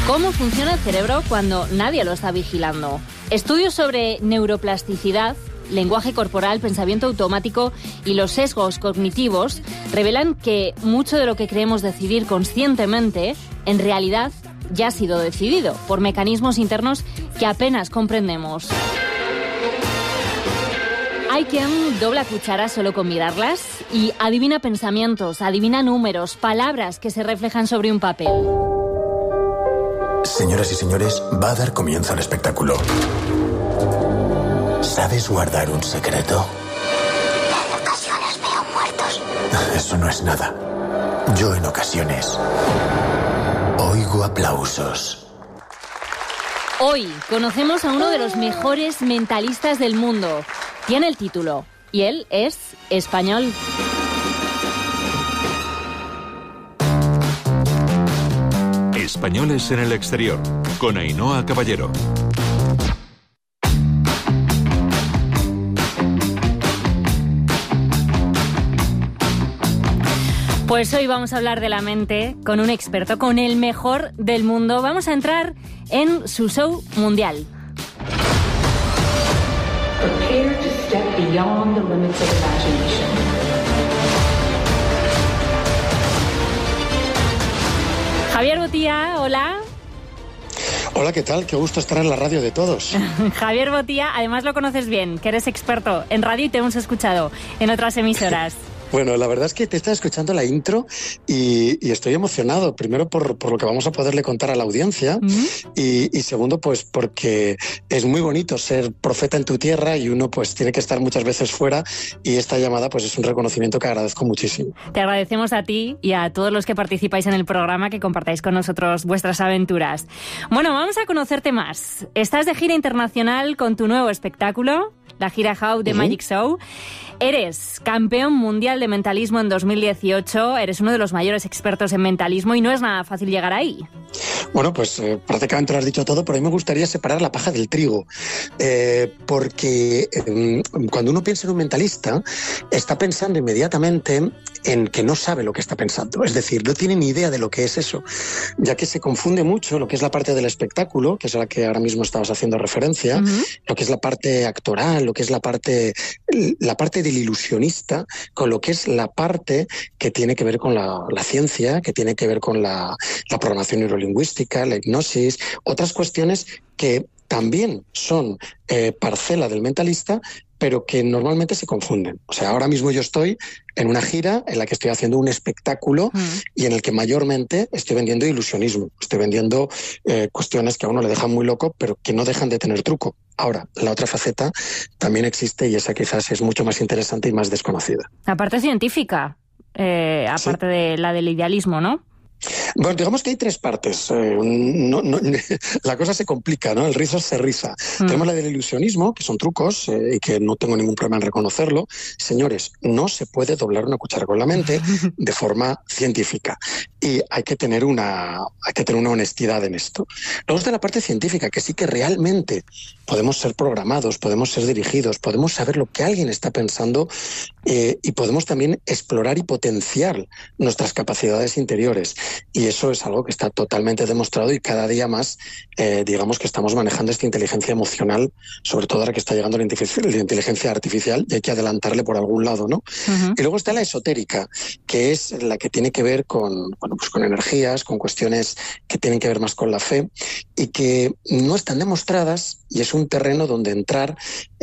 ¿Cómo funciona el cerebro cuando nadie lo está vigilando? Estudios sobre neuroplasticidad, lenguaje corporal, pensamiento automático y los sesgos cognitivos revelan que mucho de lo que creemos decidir conscientemente, en realidad ya ha sido decidido por mecanismos internos que apenas comprendemos. Hay quien dobla cucharas solo con mirarlas y adivina pensamientos, adivina números, palabras que se reflejan sobre un papel. Señoras y señores, va a dar comienzo al espectáculo. ¿Sabes guardar un secreto? En ocasiones veo muertos. Eso no es nada. Yo en ocasiones oigo aplausos. Hoy conocemos a uno de los mejores mentalistas del mundo. Tiene el título y él es español. Españoles en el exterior, con Ainhoa Caballero. Pues hoy vamos a hablar de la mente con un experto, con el mejor del mundo. Vamos a entrar en su show mundial. Prepare to step beyond the limits of imagination. Javier Botía, hola. Hola, ¿qué tal? Qué gusto estar en la radio de todos. Javier Botía, además lo conoces bien, que eres experto en radio y te hemos escuchado en otras emisoras. Bueno, la verdad es que te estaba escuchando la intro y estoy emocionado. Primero por lo que vamos a poderle contar a la audiencia y segundo pues porque es muy bonito ser profeta en tu tierra y uno pues tiene que estar muchas veces fuera y esta llamada pues es un reconocimiento que agradezco muchísimo. Te agradecemos a ti y a todos los que participáis en el programa que compartáis con nosotros vuestras aventuras. Bueno, vamos a conocerte más. Estás de gira internacional con tu nuevo espectáculo, la gira How the Magic Show. Eres campeón mundial de mentalismo en 2018, eres uno de los mayores expertos en mentalismo y no es nada fácil llegar ahí. Bueno, pues prácticamente lo has dicho todo, pero a mí me gustaría separar la paja del trigo, porque cuando uno piensa en un mentalista, está pensando inmediatamente en que no sabe lo que está pensando, es decir, no tiene ni idea de lo que es eso, ya que se confunde mucho lo que es la parte del espectáculo, que es a la que ahora mismo estabas haciendo referencia, lo que es la parte actoral, lo que es la parte del ilusionista, con lo que es la parte que tiene que ver con la ciencia, que tiene que ver con la programación neurolingüística, la hipnosis, otras cuestiones que también son parcela del mentalista, pero que normalmente se confunden. O sea, ahora mismo yo estoy en una gira en la que estoy haciendo un espectáculo y en el que mayormente estoy vendiendo ilusionismo, estoy vendiendo cuestiones que a uno le dejan muy loco, pero que no dejan de tener truco. Ahora, la otra faceta también existe y esa quizás es mucho más interesante y más desconocida. La parte científica, aparte de la del idealismo, ¿no? Bueno, digamos que hay tres partes. La cosa se complica, ¿no? El rizo se riza. Tenemos la del ilusionismo, que son trucos y que no tengo ningún problema en reconocerlo. Señores, no se puede doblar una cuchara con la mente de forma científica y hay que tener una honestidad en esto. Luego está la parte científica, que sí que realmente podemos ser programados, podemos ser dirigidos, podemos saber lo que alguien está pensando y podemos también explorar y potenciar nuestras capacidades interiores. Y eso es algo que está totalmente demostrado y cada día más, digamos que estamos manejando esta inteligencia emocional, sobre todo ahora que está llegando la inteligencia artificial y hay que adelantarle por algún lado, ¿no? Y luego está la esotérica, que es la que tiene que ver con energías, con cuestiones que tienen que ver más con la fe y que no están demostradas y es un terreno donde entrar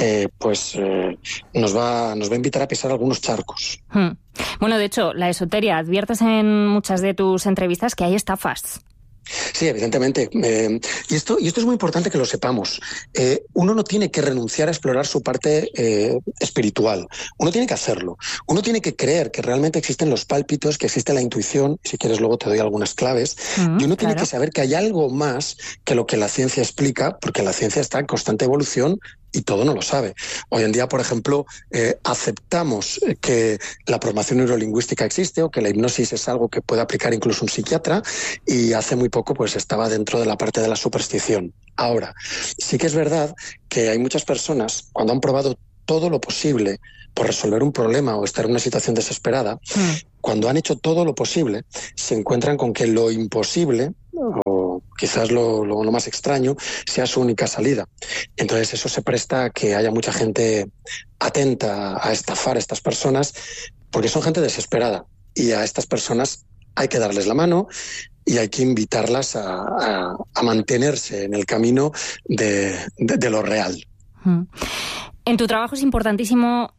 nos va a invitar a pisar algunos charcos. Bueno, de hecho, la esoteria, adviertes en muchas de tus entrevistas que hay estafas. Sí, evidentemente. Y esto es muy importante que lo sepamos. Uno no tiene que renunciar a explorar su parte espiritual. Uno tiene que hacerlo. Uno tiene que creer que realmente existen los pálpitos, que existe la intuición. Si quieres, luego te doy algunas claves. Y uno tiene que saber que hay algo más que lo que la ciencia explica, porque la ciencia está en constante evolución y todo no lo sabe. Hoy en día, por ejemplo, aceptamos que la programación neurolingüística existe o que la hipnosis es algo que puede aplicar incluso un psiquiatra y hace muy poco pues estaba dentro de la parte de la superstición. Ahora, sí que es verdad que hay muchas personas, cuando han probado todo lo posible por resolver un problema o estar en una situación desesperada, cuando han hecho todo lo posible, se encuentran con que lo imposible o quizás lo más extraño, sea su única salida. Entonces eso se presta a que haya mucha gente atenta a estafar a estas personas, porque son gente desesperada, y a estas personas hay que darles la mano y hay que invitarlas a mantenerse en el camino de lo real. En tu trabajo es importantísimo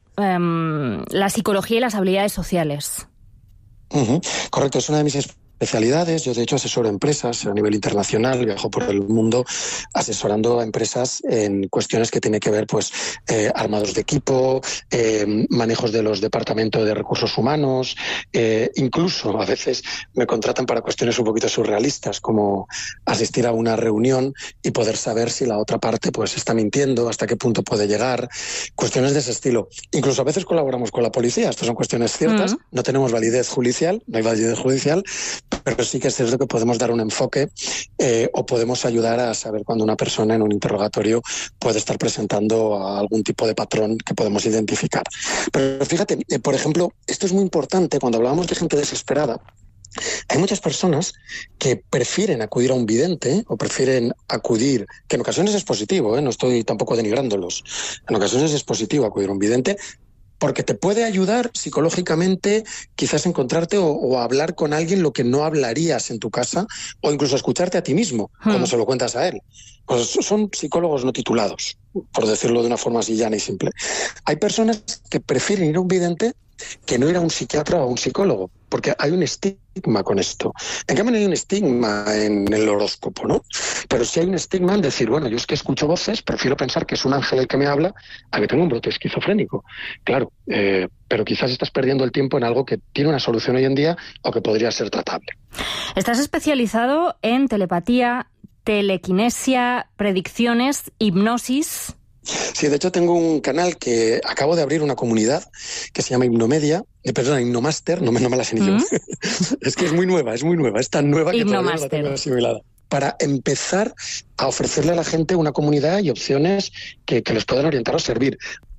la psicología y las habilidades sociales. Correcto, es una de mis especialidades. Yo, de hecho, asesoro empresas a nivel internacional, viajo por el mundo asesorando a empresas en cuestiones que tienen que ver, pues, armados de equipo, manejos de los departamentos de recursos humanos, incluso a veces me contratan para cuestiones un poquito surrealistas, como asistir a una reunión y poder saber si la otra parte, pues, está mintiendo, hasta qué punto puede llegar, cuestiones de ese estilo. Incluso a veces colaboramos con la policía. Estas son cuestiones ciertas, no tenemos validez judicial, no hay validez judicial, pero sí que es cierto que podemos dar un enfoque o podemos ayudar a saber cuando una persona en un interrogatorio puede estar presentando algún tipo de patrón que podemos identificar. Pero fíjate, por ejemplo, esto es muy importante cuando hablamos de gente desesperada. Hay muchas personas que prefieren acudir a un vidente o prefieren acudir, que en ocasiones es positivo, no estoy tampoco denigrándolos, en ocasiones es positivo acudir a un vidente, porque te puede ayudar psicológicamente quizás encontrarte o hablar con alguien lo que no hablarías en tu casa, o incluso escucharte a ti mismo cuando se lo cuentas a él. Pues son psicólogos no titulados, por decirlo de una forma así llana y simple. Hay personas que prefieren ir a un vidente que no ir a un psiquiatra o a un psicólogo, porque hay un estigma con esto. En cambio no hay un estigma en el horóscopo, ¿no? Pero sí hay un estigma en decir, bueno, yo es que escucho voces, prefiero pensar que es un ángel el que me habla a que tengo un brote esquizofrénico. Claro, pero quizás estás perdiendo el tiempo en algo que tiene una solución hoy en día o que podría ser tratable. Estás especializado en telepatía, telequinesia, predicciones, hipnosis. Sí, de hecho tengo un canal que acabo de abrir, una comunidad que se llama Hipnomaster, no me la sé ni yo. Es que es muy nueva, es tan nueva que todavía no la tengo asimilada. Para empezar a ofrecerle a la gente una comunidad y opciones que les puedan orientar o servir.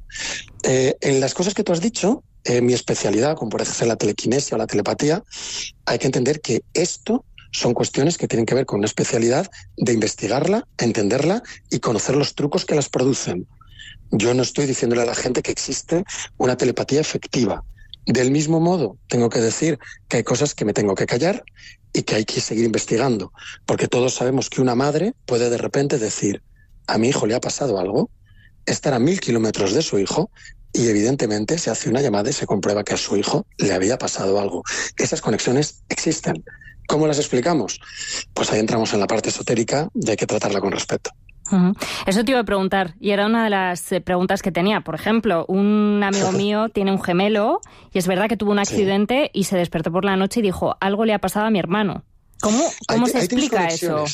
En las cosas que tú has dicho, mi especialidad, como por ejemplo la telequinesia o la telepatía, hay que entender que esto son cuestiones que tienen que ver con una especialidad de investigarla, entenderla y conocer los trucos que las producen. Yo no estoy diciéndole a la gente que existe una telepatía efectiva. Del mismo modo, tengo que decir que hay cosas que me tengo que callar y que hay que seguir investigando, porque todos sabemos que una madre puede de repente decir, a mi hijo le ha pasado algo, estar a 1000 kilómetros de su hijo y evidentemente se hace una llamada y se comprueba que a su hijo le había pasado algo. Esas conexiones existen. ¿Cómo las explicamos? Pues ahí entramos en la parte esotérica y hay que tratarla con respeto. Eso te iba a preguntar, y era una de las preguntas que tenía. Por ejemplo, un amigo mío tiene un gemelo y es verdad que tuvo un accidente y se despertó por la noche y dijo, algo le ha pasado a mi hermano. ¿Cómo se explica eso?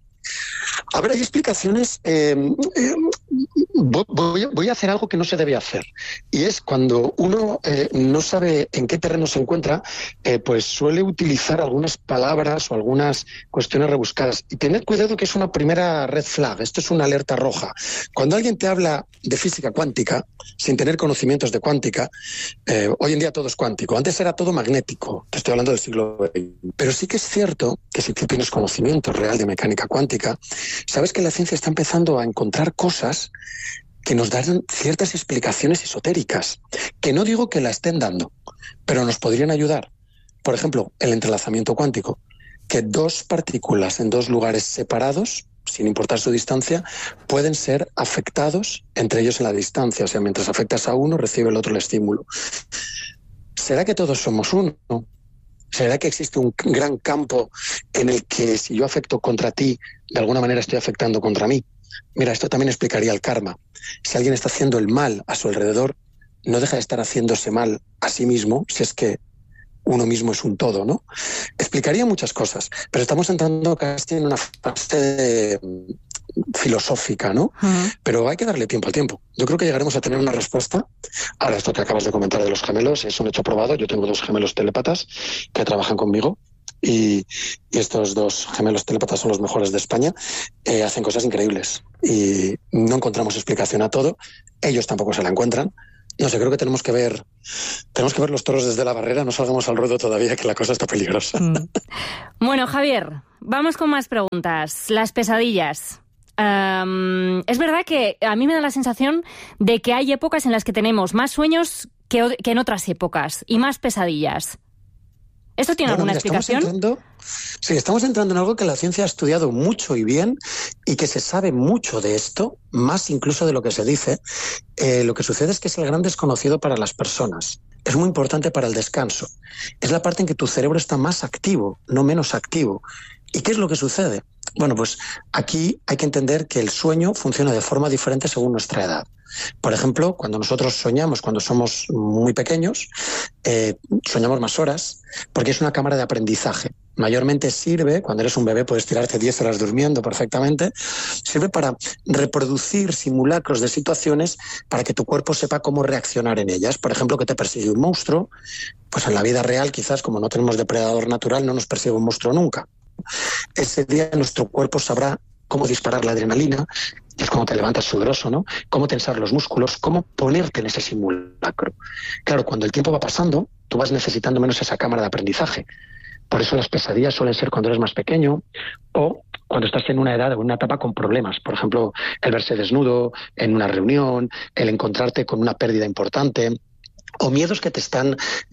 A ver, hay explicaciones. Voy a hacer algo que no se debe hacer. Y es cuando uno no sabe en qué terreno se encuentra, pues suele utilizar algunas palabras o algunas cuestiones rebuscadas. Y tened cuidado que es una primera red flag. Esto es una alerta roja. Cuando alguien te habla de física cuántica, sin tener conocimientos de cuántica, hoy en día todo es cuántico. Antes era todo magnético. Te estoy hablando del siglo XX. Pero sí que es cierto que si tú tienes conocimiento real de mecánica cuántica, sabes que la ciencia está empezando a encontrar cosas que nos dan ciertas explicaciones esotéricas, que no digo que la estén dando, pero nos podrían ayudar. Por ejemplo, el entrelazamiento cuántico, que dos partículas en dos lugares separados, sin importar su distancia, pueden ser afectados entre ellos en la distancia. O sea, mientras afectas a uno, recibe el otro el estímulo. ¿Será que todos somos uno? ¿Será que existe un gran campo en el que si yo afecto contra ti, de alguna manera estoy afectando contra mí? Mira, esto también explicaría el karma. Si alguien está haciendo el mal a su alrededor, no deja de estar haciéndose mal a sí mismo, si es que uno mismo es un todo, ¿no? Explicaría muchas cosas, pero estamos entrando casi en una fase filosófica, ¿no? Pero hay que darle tiempo al tiempo. Yo creo que llegaremos a tener una respuesta. Ahora, esto que acabas de comentar de los gemelos es un hecho probado. Yo tengo 2 gemelos telépatas que trabajan conmigo y estos 2 gemelos telépatas son los mejores de España. Hacen cosas increíbles y no encontramos explicación a todo. Ellos tampoco se la encuentran, No sé, creo que tenemos que ver los toros desde la barrera, no salgamos al ruedo todavía, que la cosa está peligrosa. Bueno, Javier, vamos con más preguntas. Las pesadillas. Es verdad que a mí me da la sensación de que hay épocas en las que tenemos más sueños que en otras épocas y más pesadillas. ¿Esto tiene alguna explicación? Estamos entrando en algo que la ciencia ha estudiado mucho y bien y que se sabe mucho de esto, más incluso de lo que se dice. Lo que sucede es que es el gran desconocido para las personas. Es muy importante para el descanso. Es la parte en que tu cerebro está más activo, no menos activo. ¿Y qué es lo que sucede? Bueno, pues aquí hay que entender que el sueño funciona de forma diferente según nuestra edad. Por ejemplo, cuando nosotros soñamos, cuando somos muy pequeños, soñamos más horas porque es una cámara de aprendizaje. Mayormente sirve, cuando eres un bebé puedes tirarte 10 horas durmiendo perfectamente, sirve para reproducir simulacros de situaciones para que tu cuerpo sepa cómo reaccionar en ellas. Por ejemplo, que te persigue un monstruo, pues en la vida real quizás como no tenemos depredador natural no nos persigue un monstruo nunca. Ese día nuestro cuerpo sabrá cómo disparar la adrenalina, que es cuando te levantas sudoroso, ¿no? Cómo tensar los músculos, cómo ponerte en ese simulacro. Claro, cuando el tiempo va pasando, tú vas necesitando menos esa cámara de aprendizaje. Por eso las pesadillas suelen ser cuando eres más pequeño o cuando estás en una edad o en una etapa con problemas. Por ejemplo, el verse desnudo en una reunión, el encontrarte con una pérdida importante, o miedos que te están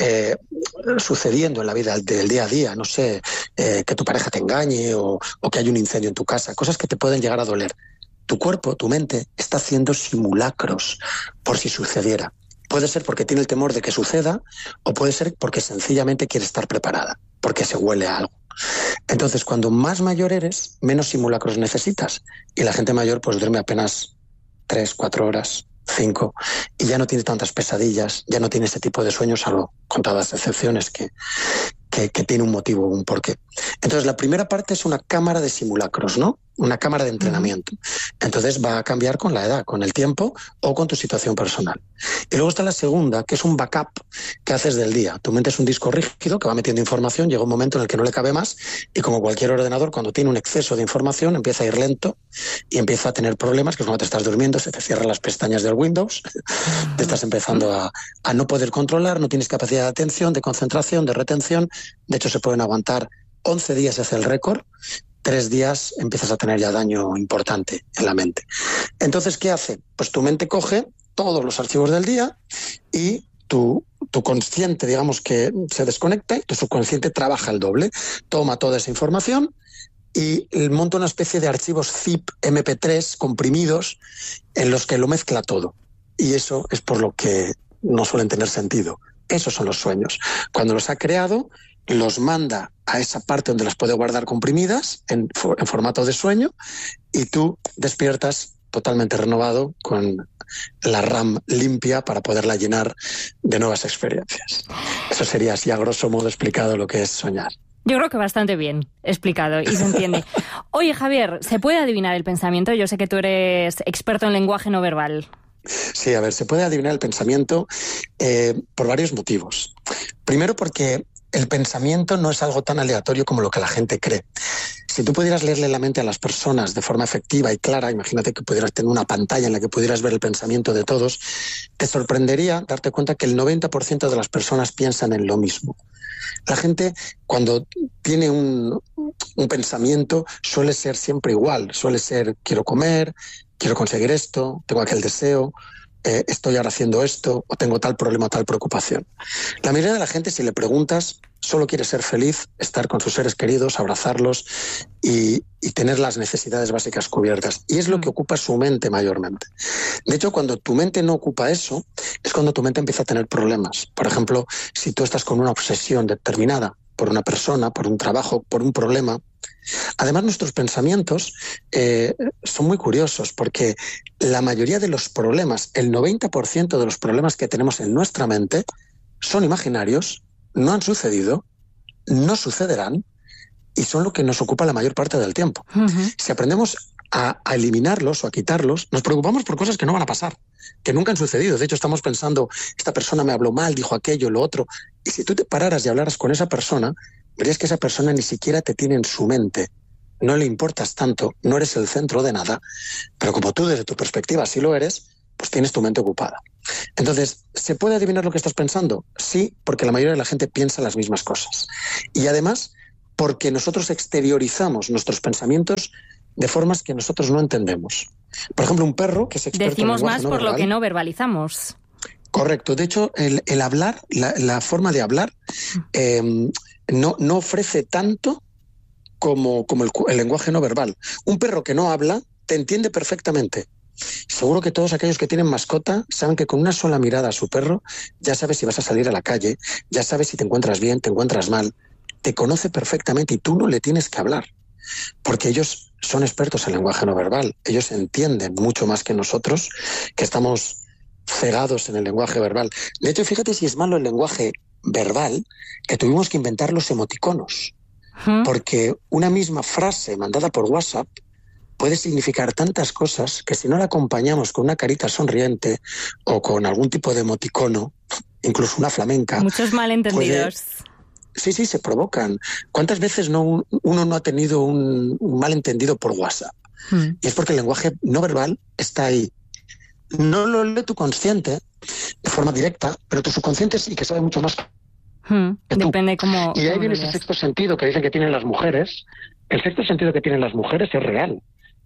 sucediendo en la vida del día a día, no sé, que tu pareja te engañe o que hay un incendio en tu casa, cosas que te pueden llegar a doler. Tu cuerpo, tu mente, está haciendo simulacros por si sucediera. Puede ser porque tiene el temor de que suceda o puede ser porque sencillamente quiere estar preparada, porque se huele a algo. Entonces, cuando más mayor eres, menos simulacros necesitas. Y la gente mayor pues duerme apenas 3, 4 horas, 5, y ya no tiene tantas pesadillas, ya no tiene ese tipo de sueños, salvo contadas excepciones que tiene un motivo, un porqué. Entonces, la primera parte es una cámara de simulacros, ¿no? Una cámara de entrenamiento. Entonces va a cambiar con la edad, con el tiempo o con tu situación personal. Y luego está la segunda, que es un backup que haces del día. Tu mente es un disco rígido que va metiendo información, llega un momento en el que no le cabe más y como cualquier ordenador, cuando tiene un exceso de información, empieza a ir lento y empieza a tener problemas, que es cuando te estás durmiendo, se te cierran las pestañas del Windows, te estás empezando a no poder controlar, no tienes capacidad de atención, de concentración, de retención. De hecho, se pueden aguantar 11 días, es el récord. 3 días empiezas a tener ya daño importante en la mente. Entonces, ¿qué hace? Pues tu mente coge todos los archivos del día y tu consciente, digamos que se desconecta y tu subconsciente trabaja el doble. Toma toda esa información y monta una especie de archivos zip MP3 comprimidos en los que lo mezcla todo. Y eso es por lo que no suelen tener sentido. Esos son los sueños. Cuando los ha creado, los manda a esa parte donde las puede guardar comprimidas en formato de sueño y tú despiertas totalmente renovado con la RAM limpia para poderla llenar de nuevas experiencias. Eso sería así a grosso modo explicado lo que es soñar. Yo creo que bastante bien explicado y se entiende. Oye, Javier, ¿se puede adivinar el pensamiento? Yo sé que tú eres experto en lenguaje no verbal. Sí, a ver, se puede adivinar el pensamiento por varios motivos. Primero porque el pensamiento no es algo tan aleatorio como lo que la gente cree. Si tú pudieras leerle la mente a las personas de forma efectiva y clara, imagínate que pudieras tener una pantalla en la que pudieras ver el pensamiento de todos, te sorprendería darte cuenta que el 90% de las personas piensan en lo mismo. La gente, cuando tiene un pensamiento, suele ser siempre igual. Suele ser, quiero comer, quiero conseguir esto, tengo aquel deseo, estoy ahora haciendo esto o tengo tal problema o tal preocupación. La mayoría de la gente, si le preguntas, solo quiere ser feliz, estar con sus seres queridos, abrazarlos y tener las necesidades básicas cubiertas. Y es lo que ocupa su mente mayormente. De hecho, cuando tu mente no ocupa eso, es cuando tu mente empieza a tener problemas. Por ejemplo, si tú estás con una obsesión determinada por una persona, por un trabajo, por un problema. Además, nuestros pensamientos son muy curiosos porque la mayoría de los problemas, el 90% de los problemas que tenemos en nuestra mente son imaginarios, no han sucedido, no sucederán y son lo que nos ocupa la mayor parte del tiempo. Si aprendemos a eliminarlos o a quitarlos, nos preocupamos por cosas que no van a pasar, que nunca han sucedido. De hecho, estamos pensando, esta persona me habló mal, dijo aquello, lo otro. Y si tú te pararas y hablaras con esa persona, verías que esa persona ni siquiera te tiene en su mente. No le importas tanto, no eres el centro de nada, pero como tú desde tu perspectiva sí lo eres, pues tienes tu mente ocupada. Entonces, ¿se puede adivinar lo que estás pensando? Sí, porque la mayoría de la gente piensa las mismas cosas. Y además, porque nosotros exteriorizamos nuestros pensamientos de formas que nosotros no entendemos. Por ejemplo, un perro que es experto Decimos en más lenguaje por no lo que verbal, no verbalizamos. correcto. De hecho, el hablar, la forma de hablar, no ofrece tanto como el lenguaje no verbal. Un perro que no habla te entiende perfectamente. Seguro que todos aquellos que tienen mascota saben que con una sola mirada a su perro ya sabes si vas a salir a la calle, ya sabes si te encuentras bien, te encuentras mal. Te conoce perfectamente y tú no le tienes que hablar, porque ellos son expertos en lenguaje no verbal. Ellos entienden mucho más que nosotros, que estamos cegados en el lenguaje verbal. De hecho, fíjate si es malo el lenguaje verbal, que tuvimos que inventar los emoticonos. Porque una misma frase mandada por WhatsApp puede significar tantas cosas que si no la acompañamos con una carita sonriente o con algún tipo de emoticono, incluso una flamenca... Muchos malentendidos. Sí, se provocan. ¿Cuántas veces uno no ha tenido un malentendido por WhatsApp? Y es porque el lenguaje no verbal está ahí. No lo lee tu consciente de forma directa, pero tu subconsciente sí, que sabe mucho más. Depende cómo... Y ahí viene ese sexto sentido que dicen que tienen las mujeres. El sexto sentido que tienen las mujeres es real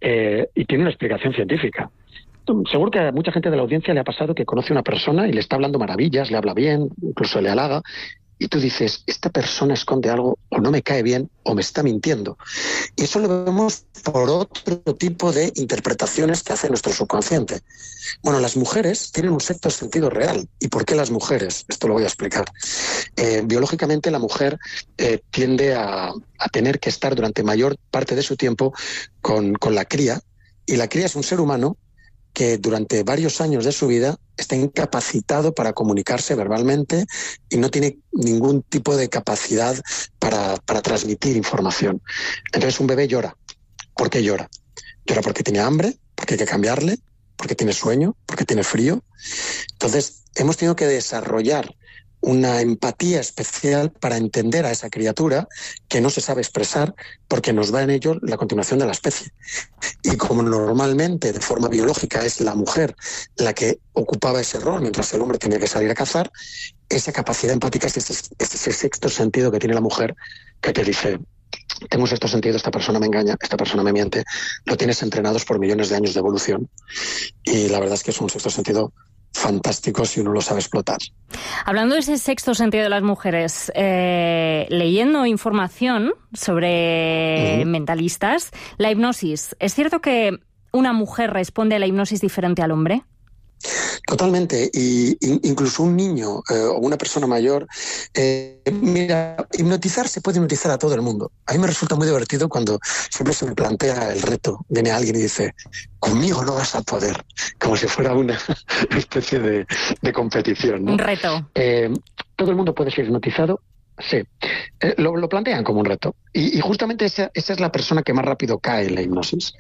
y tiene una explicación científica. Seguro que a mucha gente de la audiencia le ha pasado que conoce a una persona y le está hablando maravillas, le habla bien, incluso le halaga, y tú dices, esta persona esconde algo, o no me cae bien, o me está mintiendo. Y eso lo vemos por otro tipo de interpretaciones que hace nuestro subconsciente. Bueno, las mujeres tienen un sexto sentido real. ¿Y por qué las mujeres? Esto lo voy a explicar. Biológicamente la mujer tiende a tener que estar durante mayor parte de su tiempo con la cría, y la cría es un ser humano que durante varios años de su vida está incapacitado para comunicarse verbalmente y no tiene ningún tipo de capacidad para transmitir información. Entonces un bebé llora. ¿Por qué llora? Llora porque tiene hambre, porque hay que cambiarle, porque tiene sueño, porque tiene frío. Entonces hemos tenido que desarrollar una empatía especial para entender a esa criatura que no se sabe expresar, porque nos va en ello la continuación de la especie. Y como normalmente de forma biológica es la mujer la que ocupaba ese rol mientras el hombre tenía que salir a cazar, esa capacidad empática es ese sexto sentido que tiene la mujer, que te dice, tengo un sexto sentido, esta persona me engaña, esta persona me miente. Lo tienes entrenados por millones de años de evolución, y la verdad es que es un sexto sentido fantástico si uno lo sabe explotar. Hablando de ese sexto sentido de las mujeres, leyendo información sobre mentalistas, la hipnosis, ¿es cierto que una mujer responde a la hipnosis diferente al hombre? Totalmente, y incluso un niño o una persona mayor. Mira, hipnotizar se puede hipnotizar a todo el mundo. A mí me resulta muy divertido cuando siempre se me plantea el reto. Viene alguien y dice, conmigo no vas a poder, como si fuera una especie de competición, ¿no? Un reto. Todo el mundo puede ser hipnotizado. Sí, lo plantean como un reto. Y justamente esa es la persona que más rápido cae en la hipnosis.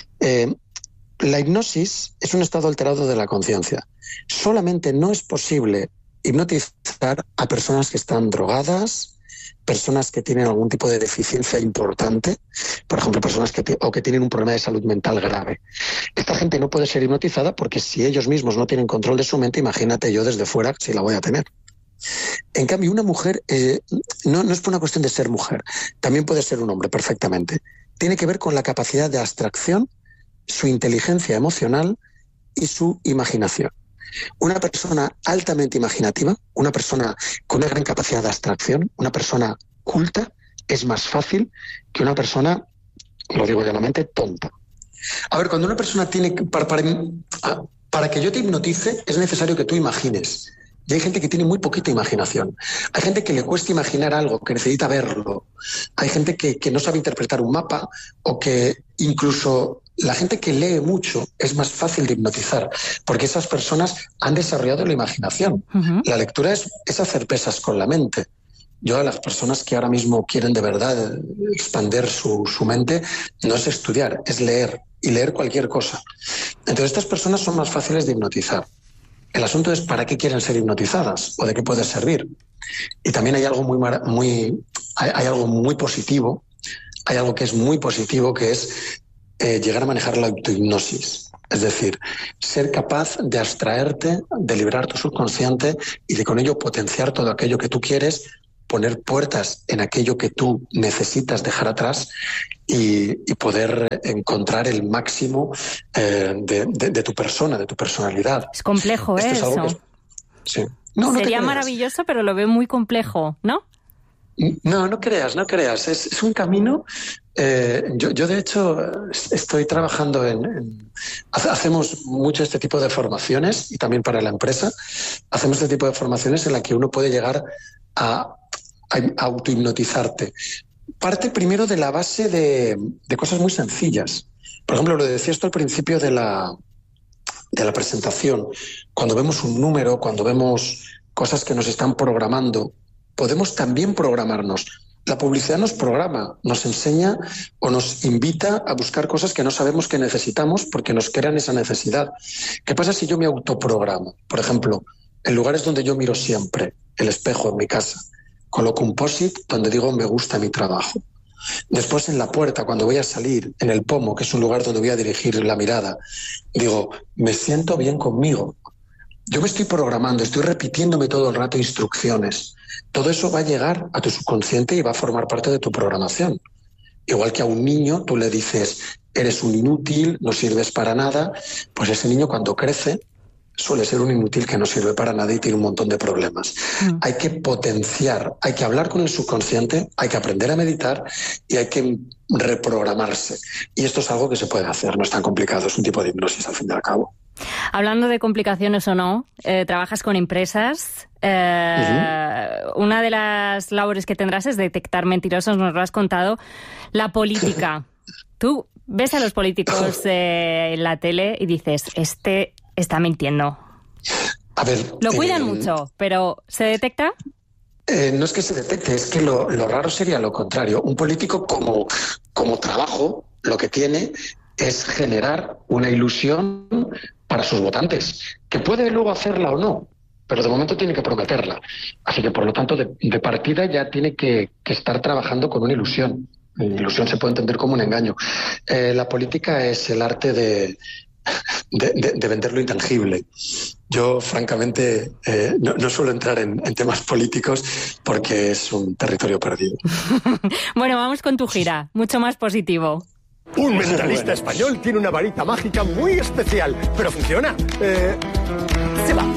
La hipnosis es un estado alterado de la conciencia. Solamente no es posible hipnotizar a personas que están drogadas, personas que tienen algún tipo de deficiencia importante, por ejemplo, personas que tienen un problema de salud mental grave. Esta gente no puede ser hipnotizada porque si ellos mismos no tienen control de su mente, imagínate yo desde fuera si la voy a tener. En cambio, una mujer no es por una cuestión de ser mujer, también puede ser un hombre perfectamente. Tiene que ver con la capacidad de abstracción, su inteligencia emocional y su imaginación. Una persona altamente imaginativa, una persona con una gran capacidad de abstracción, una persona culta, es más fácil que una persona, lo digo llanamente, tonta. A ver, cuando una persona tiene... Para que yo te hipnotice es necesario que tú imagines. Y hay gente que tiene muy poquita imaginación. Hay gente que le cuesta imaginar algo, que necesita verlo. Hay gente que no sabe interpretar un mapa, o que incluso la gente que lee mucho es más fácil de hipnotizar, porque esas personas han desarrollado la imaginación. La lectura es hacer pesas con la mente. Yo a las personas que ahora mismo quieren de verdad expandir su mente, no es estudiar, es leer, y leer cualquier cosa. Entonces estas personas son más fáciles de hipnotizar. El asunto es para qué quieren ser hipnotizadas o de qué puede servir. Y también hay algo hay algo muy positivo, hay algo que es muy positivo, que es llegar a manejar la autohipnosis. Es decir, ser capaz de abstraerte, de liberar tu subconsciente y de con ello potenciar todo aquello que tú quieres, poner puertas en aquello que tú necesitas dejar atrás y poder encontrar el máximo de tu persona, de tu personalidad. Es complejo, Esto es algo eso. Sí. No Sería maravilloso, pero lo veo muy complejo, ¿no? No creas. Es un camino. Yo de hecho, estoy trabajando hacemos mucho este tipo de formaciones y también para la empresa. Hacemos este tipo de formaciones en la que uno puede llegar a autohipnotizarte. Parte primero de la base de cosas muy sencillas. Por ejemplo, lo decías tú al principio de la presentación. Cuando vemos un número, cuando vemos cosas que nos están programando, podemos también programarnos. La publicidad nos programa, nos enseña o nos invita a buscar cosas que no sabemos que necesitamos porque nos crean esa necesidad. ¿Qué pasa si yo me autoprogramo? Por ejemplo, en lugares donde yo miro siempre, el espejo en mi casa, coloco un post-it donde digo me gusta mi trabajo. Después en la puerta, cuando voy a salir, en el pomo, que es un lugar donde voy a dirigir la mirada, digo, me siento bien conmigo. Yo me estoy programando, estoy repitiéndome todo el rato instrucciones. Todo eso va a llegar a tu subconsciente y va a formar parte de tu programación. Igual que a un niño tú le dices, eres un inútil, no sirves para nada, pues ese niño cuando crece suele ser un inútil que no sirve para nada y tiene un montón de problemas. Hay que potenciar, hay que hablar con el subconsciente, hay que aprender a meditar y hay que reprogramarse. Y esto es algo que se puede hacer, no es tan complicado, es un tipo de hipnosis al fin y al cabo. Hablando de complicaciones o no, trabajas con empresas. Una de las labores que tendrás es detectar mentirosos, nos lo has contado. La política. Tú ves a los políticos en la tele y dices, este está mintiendo. A ver, lo cuidan mucho, pero ¿se detecta? No es que se detecte, es que lo raro sería lo contrario. Un político como trabajo lo que tiene es generar una ilusión para sus votantes, que puede luego hacerla o no, pero de momento tiene que prometerla. Así que, por lo tanto, de partida ya tiene que estar trabajando con una ilusión. La ilusión se puede entender como un engaño. La política es el arte de vender lo intangible. Yo, francamente, no suelo entrar en temas políticos porque es un territorio perdido. Bueno, vamos con tu gira, mucho más positivo. Un mentalista español tiene una varita mágica muy especial, pero funciona. Se va.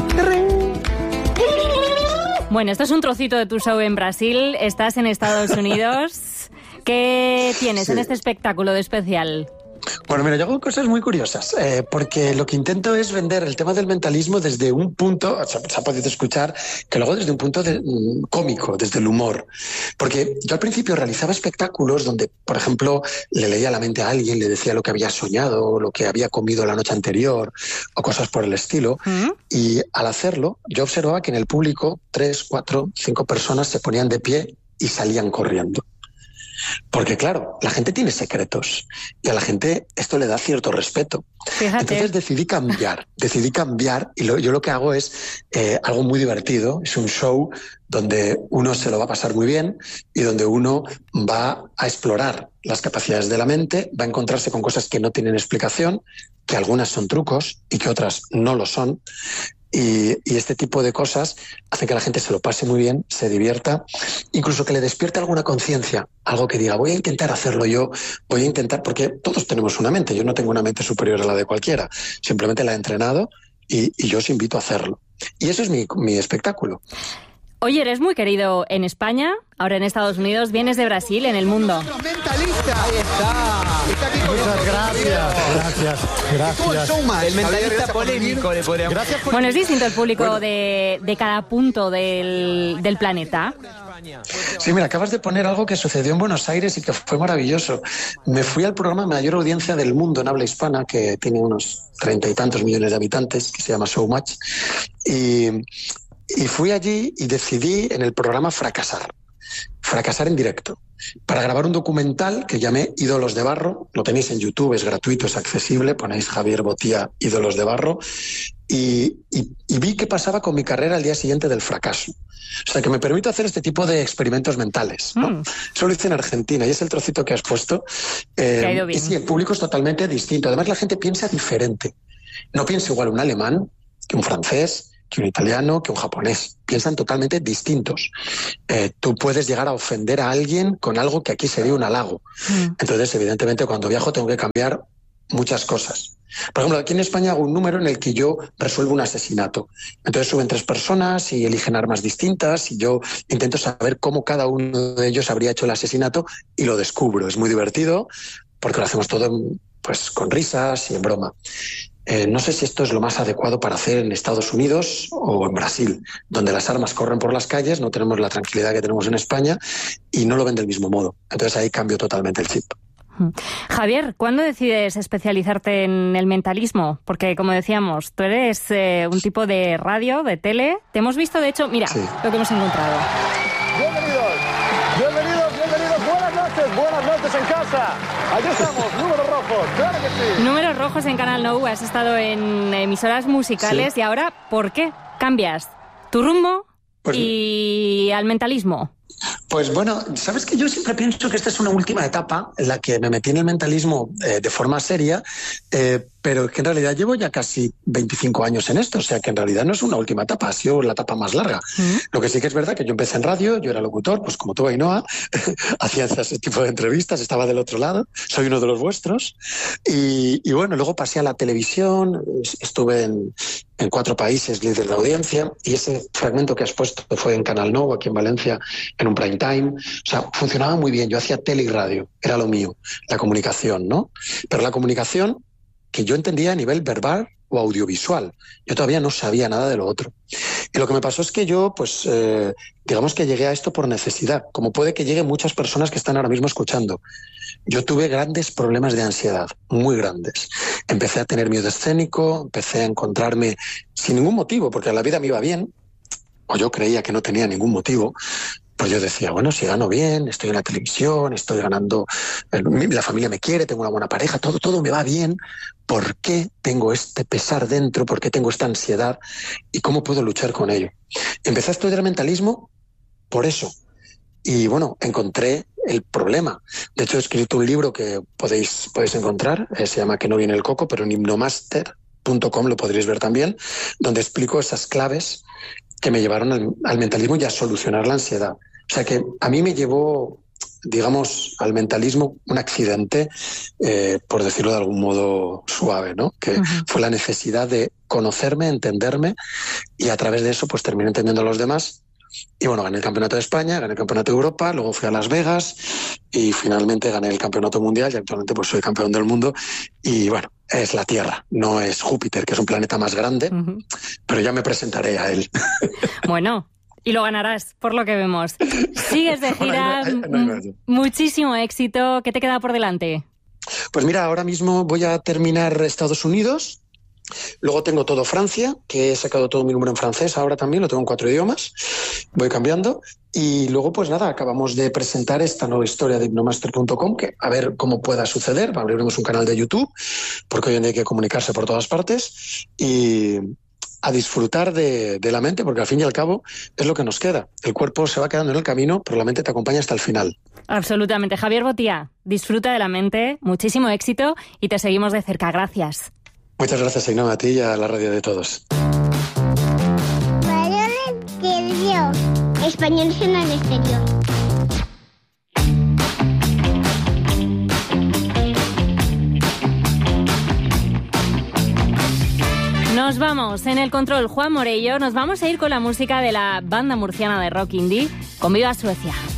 Bueno, esto es un trocito de tu show en Brasil, estás en Estados Unidos. ¿Qué tienes en este espectáculo de especial? Bueno, mira, yo hago cosas muy curiosas, porque lo que intento es vender el tema del mentalismo desde un punto, se ha podido escuchar, que luego desde un punto cómico, desde el humor. Porque yo al principio realizaba espectáculos donde, por ejemplo, le leía la mente a alguien, le decía lo que había soñado, lo que había comido la noche anterior, o cosas por el estilo. Y al hacerlo, yo observaba que en el público 3, 4, 5 personas se ponían de pie y salían corriendo. Porque claro, la gente tiene secretos y a la gente esto le da cierto respeto. Fíjate. Entonces decidí cambiar y yo lo que hago es algo muy divertido, es un show donde uno se lo va a pasar muy bien y donde uno va a explorar las capacidades de la mente, va a encontrarse con cosas que no tienen explicación, que algunas son trucos y que otras no lo son. Y este tipo de cosas hacen que la gente se lo pase muy bien, se divierta, incluso que le despierte alguna conciencia, algo que diga, voy a intentar hacerlo yo, voy a intentar, porque todos tenemos una mente, yo no tengo una mente superior a la de cualquiera, simplemente la he entrenado y yo os invito a hacerlo. Y eso es mi espectáculo. Oye, eres muy querido en España, ahora en Estados Unidos, vienes de Brasil, en el mundo. ¡Mentalista! Ahí está aquí con muchas gracias. El mentalista polémico le podríamos... Bueno, es distinto el público de cada punto del planeta. Sí, mira, acabas de poner algo que sucedió en Buenos Aires y que fue maravilloso. Me fui al programa de mayor audiencia del mundo en habla hispana, que tiene unos 30 y tantos millones de habitantes, que se llama Showmatch, y fui allí y decidí en el programa fracasar en directo, para grabar un documental que llamé Ídolos de Barro. Lo tenéis en YouTube, es gratuito, es accesible, ponéis Javier Botía, Ídolos de Barro, y vi qué pasaba con mi carrera al día siguiente del fracaso. O sea, que me permito hacer este tipo de experimentos mentales, ¿no? Eso lo hice en Argentina y es el trocito que has puesto. Te ha ido bien. Y sí, el público es totalmente distinto. Además, la gente piensa diferente. No piensa igual un alemán que un francés, que un italiano, que un japonés. Piensan totalmente distintos. Tú puedes llegar a ofender a alguien con algo que aquí sería un halago. Entonces, evidentemente, cuando viajo tengo que cambiar muchas cosas. Por ejemplo, aquí en España hago un número en el que yo resuelvo un asesinato. Entonces suben 3 personas y eligen armas distintas y yo intento saber cómo cada uno de ellos habría hecho el asesinato y lo descubro. Es muy divertido porque lo hacemos todo pues, con risas y en broma. No sé si esto es lo más adecuado para hacer en Estados Unidos o en Brasil, donde las armas corren por las calles, no tenemos la tranquilidad que tenemos en España y no lo ven del mismo modo. Entonces ahí cambio totalmente el chip. Javier, ¿cuándo decides especializarte en el mentalismo? Porque, como decíamos, tú eres un tipo de radio, de tele. Te hemos visto, de hecho, mira, lo que hemos encontrado. Bienvenidos. Buenas noches en casa. Aquí estamos, números rojos, claro que sí. Números rojos en Canal Nou, has estado en emisoras musicales y ahora, ¿por qué cambias tu rumbo y al mentalismo? Pues bueno, sabes que yo siempre pienso que esta es una última etapa en la que me metí en el mentalismo de forma seria, pero que en realidad llevo ya casi 25 años en esto, o sea que en realidad no es una última etapa, ha sido la etapa más larga. Lo que sí que es verdad que yo empecé en radio, yo era locutor, pues como tú, Ainhoa, hacía ese tipo de entrevistas, estaba del otro lado, soy uno de los vuestros, y bueno, luego pasé a la televisión, estuve en 4 países líder de audiencia, y ese fragmento que has puesto fue en Canal Nou, aquí en Valencia, en un prime time. O sea, funcionaba muy bien. Yo hacía tele y radio, era lo mío, la comunicación, ¿no? Pero la comunicación que yo entendía a nivel verbal o audiovisual. Yo todavía no sabía nada de lo otro. Y lo que me pasó es que yo, pues, digamos que llegué a esto por necesidad, como puede que lleguen muchas personas que están ahora mismo escuchando. Yo tuve grandes problemas de ansiedad, muy grandes. Empecé a tener miedo escénico, empecé a encontrarme sin ningún motivo, porque la vida me iba bien, o yo creía que no tenía ningún motivo. Pues yo decía, bueno, si gano bien, estoy en la televisión, estoy ganando, la familia me quiere, tengo una buena pareja, todo me va bien. ¿Por qué tengo este pesar dentro? ¿Por qué tengo esta ansiedad? ¿Y cómo puedo luchar con ello? Empecé a estudiar mentalismo por eso. Y bueno, encontré el problema. De hecho, he escrito un libro que podéis encontrar, se llama Que no viene el coco, pero en hipnomaster.com lo podréis ver también, donde explico esas claves que me llevaron al mentalismo y a solucionar la ansiedad. O sea que a mí me llevó, digamos, al mentalismo un accidente, por decirlo de algún modo suave, ¿no? Que fue la necesidad de conocerme, entenderme, y a través de eso pues terminé entendiendo a los demás. Y bueno, gané el Campeonato de España, gané el Campeonato de Europa, luego fui a Las Vegas y finalmente gané el Campeonato Mundial y actualmente pues soy campeón del mundo. Y bueno, es la Tierra, no es Júpiter, que es un planeta más grande, pero ya me presentaré a él. Bueno, y lo ganarás, por lo que vemos. Sigues de gira, muchísimo éxito. ¿Qué te queda por delante? Pues mira, ahora mismo voy a terminar Estados Unidos. Luego tengo todo Francia, que he sacado todo mi número en francés, ahora también lo tengo en 4 idiomas, voy cambiando. Y luego, pues nada, acabamos de presentar esta nueva historia de hipnomaster.com, que a ver cómo pueda suceder. Abriremos un canal de YouTube, porque hoy en día hay que comunicarse por todas partes, y a disfrutar de la mente, porque al fin y al cabo es lo que nos queda. El cuerpo se va quedando en el camino, pero la mente te acompaña hasta el final. Absolutamente. Javier Botía, disfruta de la mente, muchísimo éxito y te seguimos de cerca. Gracias. Muchas gracias, Ainhoa, a ti y a la radio de todos. Españoles en el exterior. Nos vamos en el control Juan Morello, nos vamos a ir con la música de la banda murciana de rock indie con Viva Suecia.